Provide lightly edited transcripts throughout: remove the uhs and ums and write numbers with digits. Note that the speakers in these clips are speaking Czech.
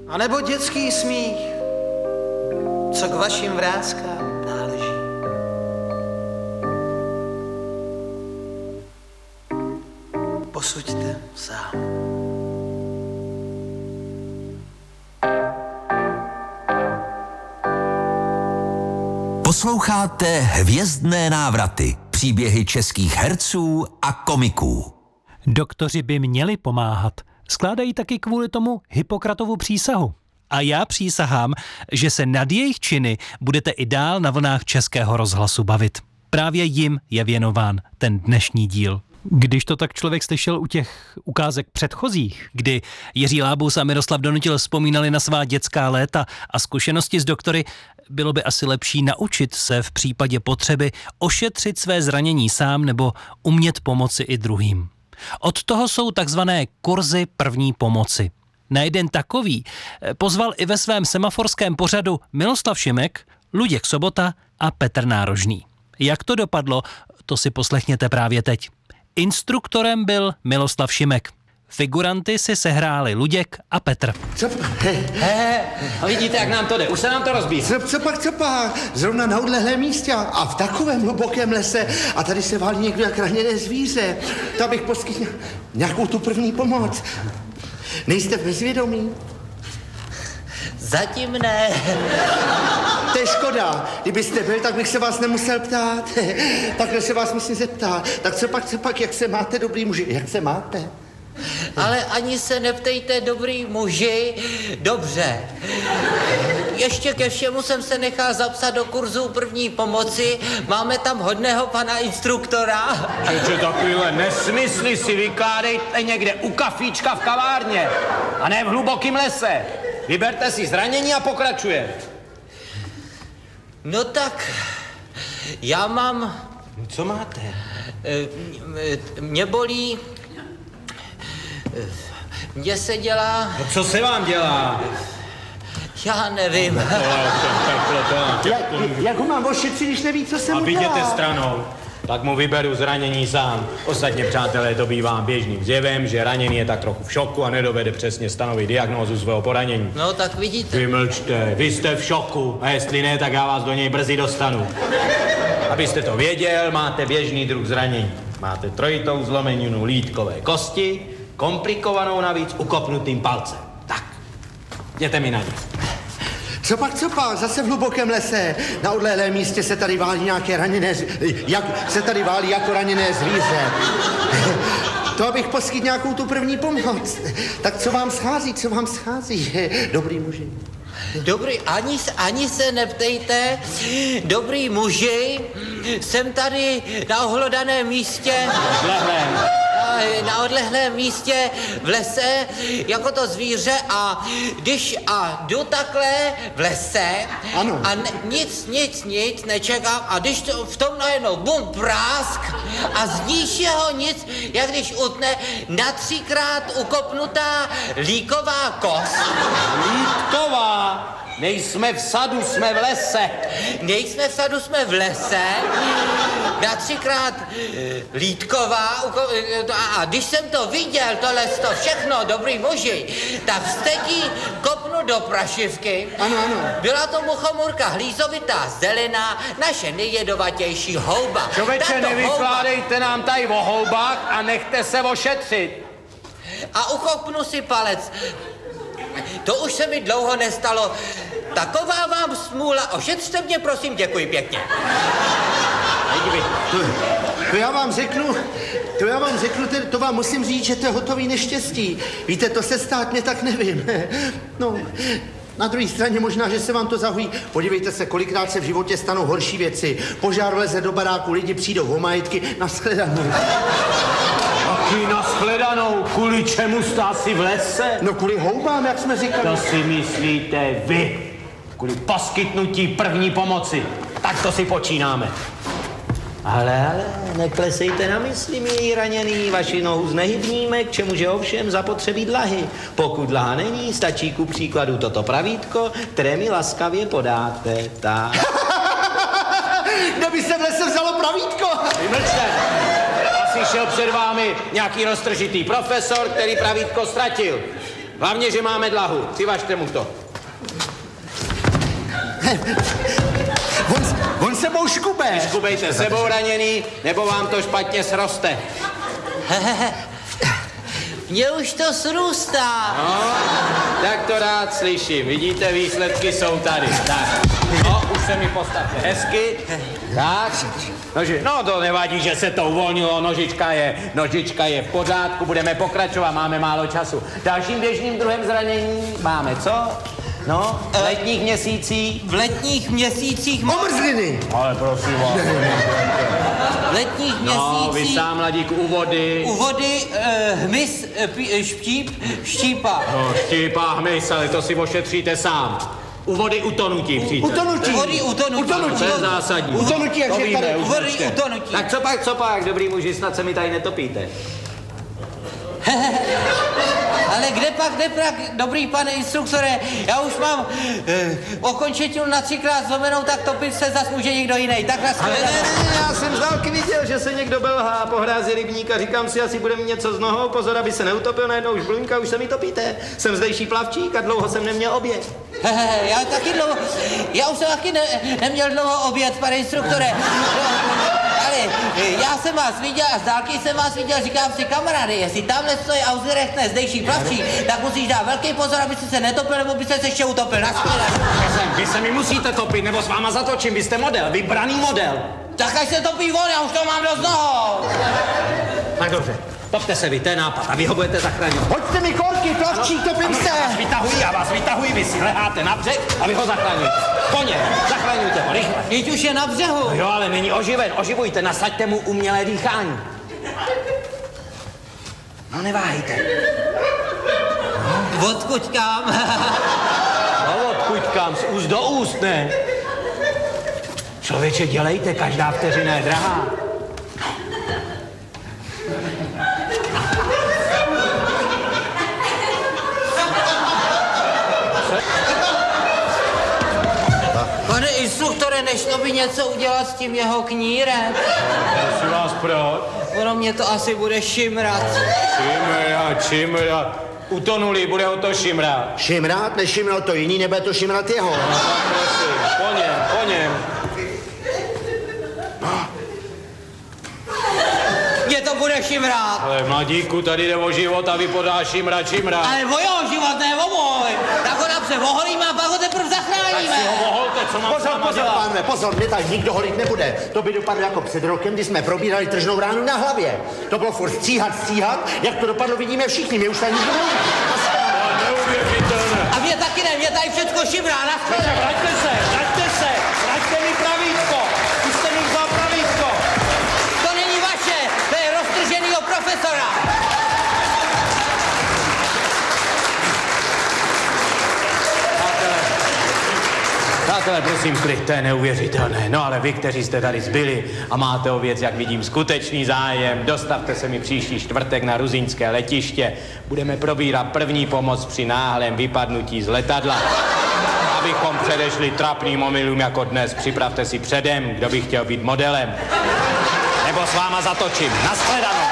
A nebo dětský smích, co k vašim vráskám náleží. Posuďte sám. Posloucháte Hvězdné návraty, příběhy českých herců a komiků. Doktoři by měli pomáhat. Skládají taky kvůli tomu Hippokratovu přísahu. A já přísahám, že se nad jejich činy budete i dál na vlnách Českého rozhlasu bavit. Právě jim je věnován ten dnešní díl. Když to tak člověk slyšel u těch ukázek předchozích, kdy Jiří Lábus a Miroslav Donutil vzpomínali na svá dětská léta a zkušenosti s doktory, bylo by asi lepší naučit se v případě potřeby ošetřit své zranění sám nebo umět pomoci i druhým. Od toho jsou takzvané kurzy první pomoci. Na jeden takový pozval i ve svém semaforském pořadu Miloslav Šimek, Luděk Sobota a Petr Nárožný. Jak to dopadlo, to si poslechněte právě teď. Instruktorem byl Miloslav Šimek. Figuranty si sehráli Luděk a Petr. A vidíte, jak nám to jde. Už se nám to rozbíjí. Co pak? Zrovna na odlehlém místě a v takovém hlubokém lese a tady se válí někdo jak raněné zvíře. To bych poskytl nějakou tu první pomoc. Nejste v bezvědomí? Zatím ne. To je škoda. Kdybyste byl, tak bych se vás nemusel ptát. Takhle se vás musím zeptat. Tak co pak, jak se máte, dobrý muži? Jak se máte? Ale ani se neptejte, dobrý muži. Dobře. Ještě ke všemu jsem se nechal zapsat do kurzu první pomoci. Máme tam hodného pana instruktora. Čeče, takovýhle nesmysly si vykládejte někde u kafíčka v kavárně. A ne v hlubokém lese. Vyberte si zranění a pokračuje. No tak, já mám... Co máte? Mě bolí... Mně se dělá... No co se vám dělá? Já nevím. Jak ho mám ošetřit, když neví, co se mu dělá? A viděte stranou. Tak mu vyberu zranění sám. Ostatně, přátelé, to bývá běžným zjevem, že raněný je tak trochu v šoku a nedovede přesně stanovit diagnózu svého poranění. No tak vidíte. Vymlčte, vy jste v šoku a jestli ne, tak já vás do něj brzy dostanu. Abyste to věděl, máte běžný druh zranění. Máte trojitou zlomeninu lítkové kosti, komplikovanou navíc ukopnutým palcem. Tak, jděte mi na nic. Co pak, zase v hlubokém lese. Na odlehlém místě se tady válí nějaké raněné se tady válí jako raněné zvíře. To abych poskytl nějakou tu první pomoc. Tak co vám schází, dobrý muži? Dobrý, ani se neptejte, dobrý muži, jsem tady na ohlodaném místě. Na odlehlém místě v lese, jako to zvíře a jdu takhle v lese ano. A nic nečekám a když to v tom najednou bum, prásk a z ničeho nic, jak když utne na 3krát ukopnutá líková kost. Lítková? Nejsme v sadu, jsme v lese. Nejsme v sadu, jsme v lese. Na 3krát lítková. A když jsem to viděl, tohle to všechno, dobrý muži, tak vsteký kopnu do prašivky. Ano. Byla to muchomurka hlízovitá zelena, naše nejjedovatější houba. Člověče, nevykládejte nám tady o houbách a nechte se ošetřit. A uchopnu si palec. To už se mi dlouho nestalo. Taková vám smůla. Ošetřte mě, prosím, děkuji pěkně. To já vám řeknu, to vám musím říct, že to je hotový neštěstí. Víte, to se stát mě tak nevím. No, na druhé straně možná, že se vám to zahojí. Podívejte se, kolikrát se v životě stanou horší věci. Požár vleze do baráku, lidi přijdou o majetky, nashledanou. Taky nashledanou, kvůli čemu jste asi v lese? No kvůli houbám, jak jsme říkali. To si myslíte vy, kvůli poskytnutí první pomoci. Tak to si počínáme. Ale neklesejte na mysli, milí raněný, vaši nohu znehybníme, k čemuž je ovšem zapotřebí dlahy. Pokud dlaha není, stačí ku příkladu toto pravítko, které mi laskavě podáte. Tak. Kde by se v lese vzalo pravítko? Vymlčte. Asi šel před vámi nějaký roztržitý profesor, který pravítko ztratil. Hlavně, že máme dlahu. Přivažte mu to. On sebou škube. Škubejte sebou raněný, nebo vám to špatně sroste. Mně už to srůstá. No, tak to rád slyším. Vidíte, výsledky jsou tady. Tak, no, už se mi postavte hezky. Tak, no to nevadí, že se to uvolnilo, nožička je v pořádku, budeme pokračovat, máme málo času. Dalším běžným druhem zranění máme co? No, v letních měsících. V letních měsících... Omrzliny. Ale prosím vás. V letních No, vy měsících... sám, mladík, u vody. U vody hmyz, štípa. No, štípa, hmyz, ale to si ošetříte sám. U vody utonutí, přítel. Utonutí. U vody utonutí. To je zásadní. Utonutí, jak To je víme, tady. už U vody nečte. utonutí. Tak co pak, dobrý muži, snad se mi tady netopíte. Ale kde pak, dobrý pane instruktore, já už mám okončetinu na 3krát zlomenou, tak topit se zas může někdo jiný. Tak na Ale ne, já jsem z dálky viděl, že se někdo belhá po hrázi rybníka, říkám si, asi bude mít něco z nohou, pozor, aby se neutopil, najednou už bluňka, už se mi topíte. Jsem zdejší plavčík a dlouho jsem neměl oběd. Já už jsem taky neměl dlouho oběd, pane instruktore. Ale já jsem vás viděl a z dálky jsem vás viděl, říkám si, kamarády, jestli tamhle stojí Ausgerechtne zdejší plavčík, tak musíš dát velký pozor, aby se netopil, nebo by se ještě utopil. Vy se mi musíte topit, nebo s váma zatočím, vy jste model, vybraný model. Tak až se topí on, já už to mám dost nohou. Tak dobře, topte se vy, to je nápad a vy ho budete zachránit. Hoďte mi kolky, plavčík, topím se. Já vás vytahuji, vy si leháte na břeh a vy ho zachraňujete. Koně, zachraňujte ho, rychle. Teď už je na břehu. Jo, ale není oživen, oživujte, nasaďte mu umělé dýchání. No neváhejte. Odkud kam? No odkud kam, z úst do úst, ne? Člověče, dělejte, každá vteřina je drahá. Pane instruktore, nešlo by něco udělat s tím jeho knírem? Prosím vás, proč? Ono mě to asi bude šimrat. Šimrat. Utonulý, bude ho to šimrat. Šimrát, nešimral to jiný, nebude to šimrat jeho. No tak prosím, po něm. Mě to bude šimrat. Ale mladíku, tady jde o život a vy podáš šimrat. Ale o jeho život, ne o můj. Tak ho napře oholíme a pak ho teprve zachráníme. Tak si ho oholte, co mám s váma Pozor, dělat? pánové, pozor, mě tak nikdo holit nebude. To by dopadlo jako před rokem, kdy jsme probírali tržnou ránu na hlavě. To bylo furt stříhat, jak to dopadlo, vidíme všichni, mě už tady nikdo neví. Neuvěřitelné. A mě taky ne, mě tady všecko šimrá. Vraťte mi pravítko. Už jste mi vzal pravítko. To není vaše, to je roztrženýho profesora. Přátelé, prosím, klid, to je neuvěřitelné. No ale vy, kteří jste tady zbyli a máte o věc, jak vidím, skutečný zájem, dostavte se mi příští čtvrtek na Ruzínské letiště. Budeme probírat první pomoc při náhlém vypadnutí z letadla. Abychom předešli trapným omylům jako dnes, připravte si předem, kdo by chtěl být modelem. Nebo s váma zatočím. Nashledanou.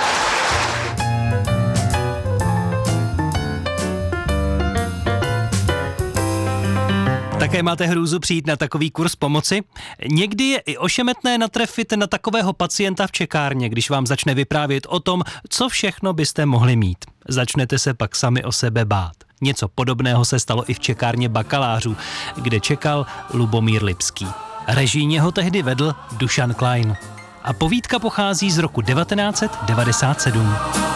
Také máte hrůzu přijít na takový kurz pomoci? Někdy je i ošemetné natrefit na takového pacienta v čekárně, když vám začne vyprávět o tom, co všechno byste mohli mít. Začnete se pak sami o sebe bát. Něco podobného se stalo i v čekárně bakalářů, kde čekal Lubomír Lipský. Režijně ho tehdy vedl Dušan Klein. A povídka pochází z roku 1997.